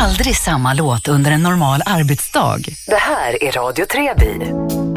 Aldrig samma låt under en normal arbetsdag. Det här är Radio Treby.